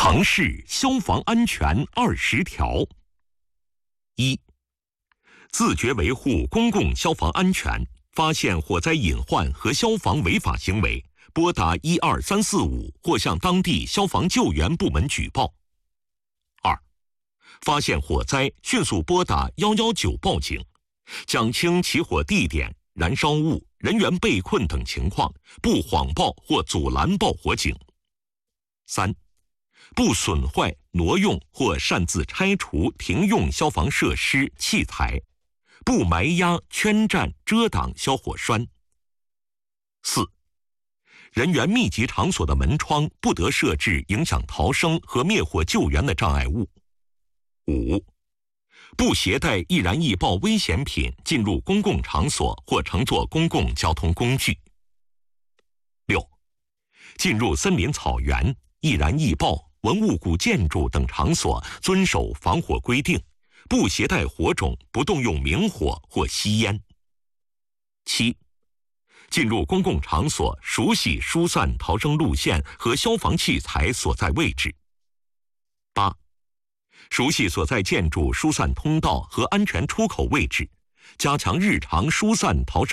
城市消防安全20条。1、自觉维护公共消防安全，发现火灾隐患和消防违法行为，拨打12345或向当地消防救援部门举报。2、发现火灾，迅速拨打119报警，讲清起火地点、燃烧物、人员被困等情况，不谎报或阻拦报火警。3、不损坏、挪用或擅自拆除停用消防设施、器材，不埋压、圈占、遮挡消火栓。4、人员密集场所的门窗不得设置影响逃生和灭火救援的障碍物。5、不携带易燃易爆危险品进入公共场所或乘坐公共交通工具。6、进入森林草原、易燃易爆、文物古建筑等场所遵守防火规定，不携带火种，不动用明火或吸烟。7、进入公共场所熟悉疏散逃生路线和消防器材所在位置。8、熟悉所在建筑疏散通道和安全出口位置，加强日常疏散逃生